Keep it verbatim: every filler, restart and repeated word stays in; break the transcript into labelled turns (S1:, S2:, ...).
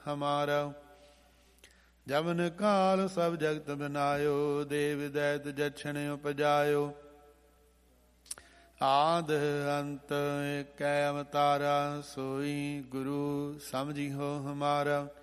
S1: ਹਮਾਰਾ। ਜਮਨ ਕਾਲ ਸਭ ਜਗਤ ਬਨਾਇਓ, ਦੇਵ ਦੈਤ ਜਛਨ ਉਪਜਾਇਓ। ਆਦ ਅੰਤ ਏਕੈ ਅਵਤਾਰਾ, ਸੋਈ ਗੁਰੂ ਸਮਝਿਓ ਹਮਾਰਾ।